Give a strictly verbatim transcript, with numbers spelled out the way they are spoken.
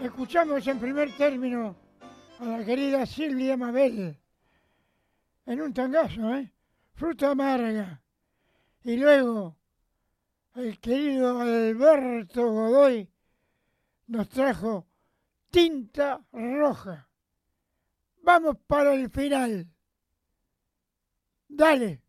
Escuchamos en primer término a la querida Silvia Mabel en un tangazo, ¿eh? Fruta amarga. Y luego el querido Alberto Godoy nos trajo Tinta Roja. Vamos para el final. Dale.